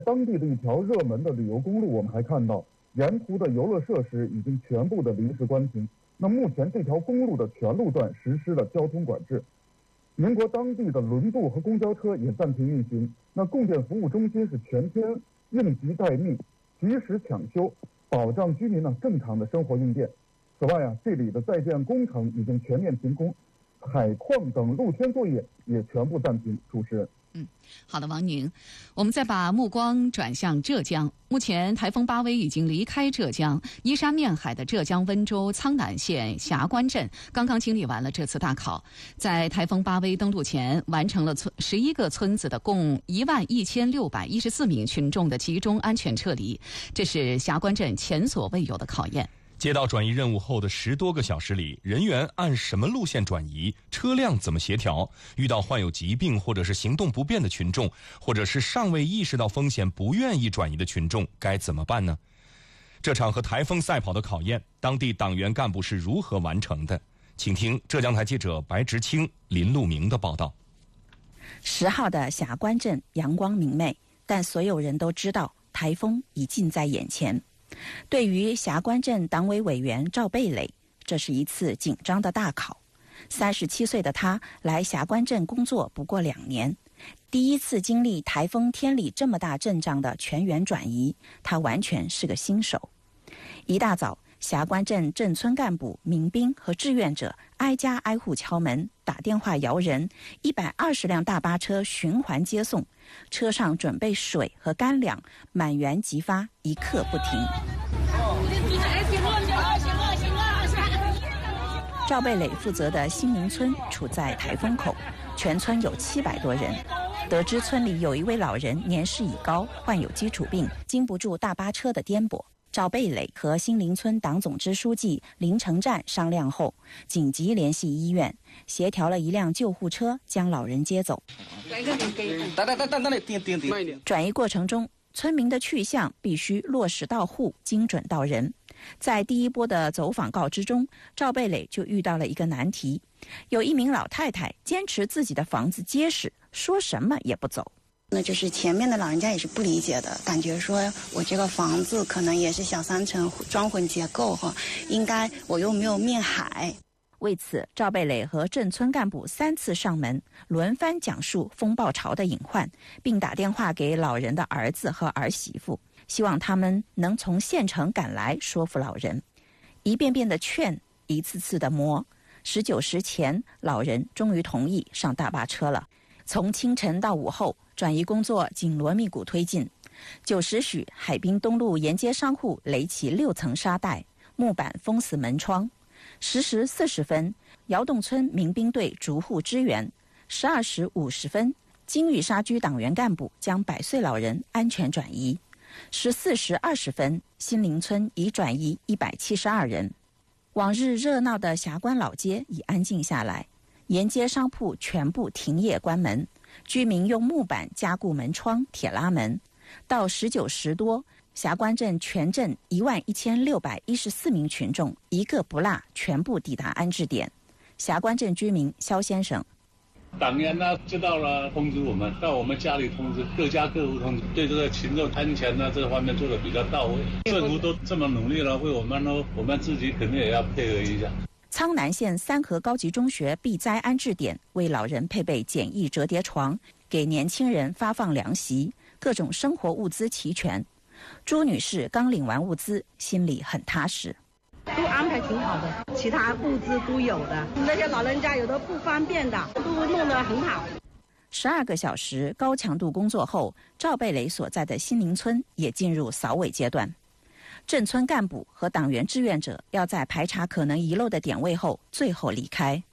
当地的一条热门的旅游公路，我们还看到沿途的游乐设施已经全部的临时关停。那目前这条公路的全路段实施了交通管制，宁国当地的轮渡和公交车也暂停运行。那供电服务中心是全天应急待命，及时抢修，保障居民正常的生活用电。此外这里的在建工程已经全面停工，采矿等露天作业也全部暂停。主持人。 好的，王宁，我们再把目光转向浙江。目前台风巴威已经离开浙江，依山面海的浙江温州苍南县霞关镇刚刚经历完了这次大考，在台风巴威登陆前完成了11个村子的共11614名群众的集中安全撤离，这是霞关镇前所未有的考验。 接到转移任务后的10多个小时里，人员按什么路线转移，车辆怎么协调，遇到患有疾病或者是行动不便的群众，或者是尚未意识到风险不愿意转移的群众该怎么办呢？这场和台风赛跑的考验，当地党员干部是如何完成的？请听浙江台记者白直清、林路明的报道。 10号的霞关镇阳光明媚，但所有人都知道台风已近在眼前。对于霞关镇党委委员赵贝磊，这是一次紧张的大考。37岁的他来霞关镇工作不过2年，第一次经历台风天里这么大阵仗的全员转移，他完全是个新手。一大早，霞关镇镇村干部、民兵和志愿者挨家挨户敲门，打电话摇人，120辆大巴车循环接送，车上准备水和干粮，满员即发，一刻不停。赵贝磊负责的新民村处在台风口，全村有700多人。得知村里有一位老人年事已高，患有基础病，经不住大巴车的颠簸。赵贝磊和新林村党总支书记林成战商量后，紧急联系医院，协调了一辆救护车将老人接走。转移过程中，村民的去向必须落实到户，精准到人。在第一波的走访告知中，赵贝磊就遇到了一个难题，有一名老太太坚持自己的房子结实，说什么也不走。 那就是前面的老人家也是不理解的，感觉说我这个房子可能也是小3层装混结构应该我又没有面海。 为此，赵贝磊和镇村干部3次上门，轮番讲述风暴潮的隐患，并打电话给老人的儿子和儿媳妇，希望他们能从县城赶来说服老人。一遍遍的劝，一次次的磨，19时前，老人终于同意上大巴车了。从清晨到午后，转移工作紧锣密鼓推进。9时许，海滨东路沿街商户垒起6层沙袋，木板封死门窗。10时40分，窑洞村民兵队逐户支援。12时50分，金玉沙居党员干部将100岁老人安全转移。14时20分，新林村已转移172人。往日热闹的霞关老街已安静下来，沿街商铺全部停业关门，居民用木板加固门窗、铁拉门。到19时多，霞关镇全镇11614名群众一个不落全部抵达安置点。霞关镇居民肖先生， 党员知道了通知我们，到我们家里通知，各家各户通知，对这个群众安全这方面做得比较到位。政府都这么努力了，为我们我们自己肯定也要配合一下。 苍南县3河高级中学避灾安置点为老人配备简易折叠床，给年轻人发放凉席，各种生活物资齐全。朱女士刚领完物资，心里很踏实。 都安排挺好的，其他物资都有的，那些老人家有的不方便的都弄得很好。 12个小时高强度工作后，赵贝磊所在的新林村也进入扫尾阶段。镇村干部和党员志愿者要在排查可能遗漏的点位后，最后离开。